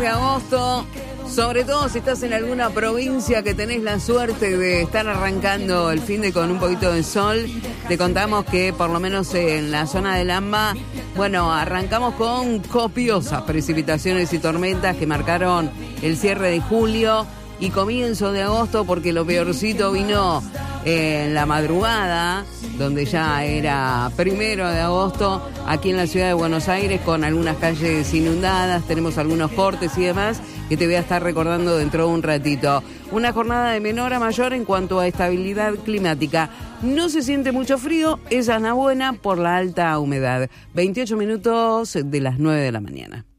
De agosto, sobre todo si estás en alguna provincia que tenés la suerte de estar arrancando el fin de con un poquito de sol, te contamos que por lo menos en la zona del AMBA, bueno, arrancamos con copiosas precipitaciones y tormentas que marcaron el cierre de julio y comienzo de agosto, porque lo peorcito vino en la madrugada, donde ya era 1 de agosto, aquí en la ciudad de Buenos Aires, con algunas calles inundadas, tenemos algunos cortes y demás, que te voy a estar recordando dentro de un ratito. Una jornada de menor a mayor en cuanto a estabilidad climática. No se siente mucho frío, esa es la buena por la alta humedad. 28 minutos de las 9 de la mañana.